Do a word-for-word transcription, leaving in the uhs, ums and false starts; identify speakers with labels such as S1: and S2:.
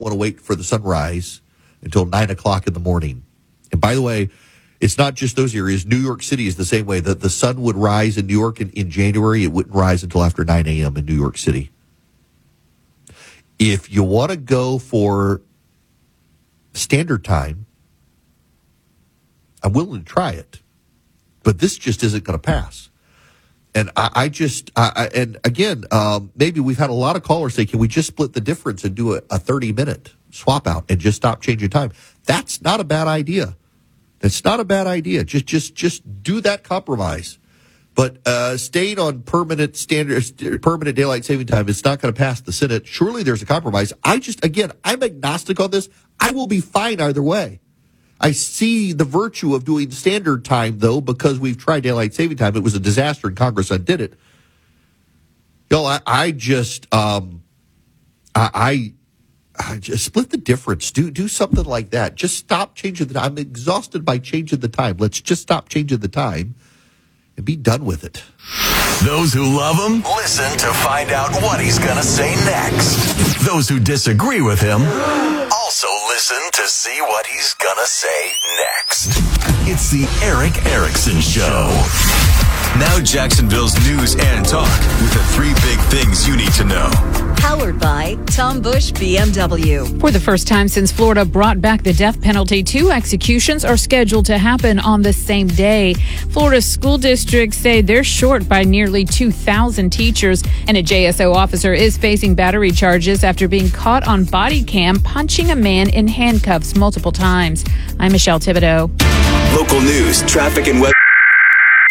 S1: want to wait for the sunrise until nine o'clock in the morning. And by the way, it's not just those areas. New York City is the same way. That the sun would rise in New York in, in January. It wouldn't rise until after nine a.m. in New York City. If you want to go for standard time, I'm willing to try it. But this just isn't going to pass. And I, I just, I, I, and again, um, maybe we've had a lot of callers say, can we just split the difference and do a, a thirty-minute swap out and just stop changing time? That's not a bad idea. That's not a bad idea. Just, just, just do that compromise. But uh, staying on permanent standard, permanent daylight saving time is not going to pass the Senate. Surely there's a compromise. I just, again, I'm agnostic on this. I will be fine either way. I see the virtue of doing standard time, though, because we've tried daylight saving time. It was a disaster, and Congress undid it. You know, I, I just, um, I, I, I just split the difference. Do do something like that. Just stop changing the time. I'm exhausted by changing the time. Let's just stop changing the time and be done with it.
S2: Those who love him, listen to find out what he's going to say next. Those who disagree with him, also listen to see what he's going to say next. It's the Erick Erickson Show. Now Jacksonville's news and talk with the three big things you need to know.
S3: Powered by Tom Bush B M W.
S4: For the first time since Florida brought back the death penalty, two executions are scheduled to happen on the same day. Florida school districts say they're short by nearly two thousand teachers, and a J S O officer is facing battery charges after being caught on body cam punching a man in handcuffs multiple times. I'm Michelle Thibodeau.
S2: Local news, traffic, and weather.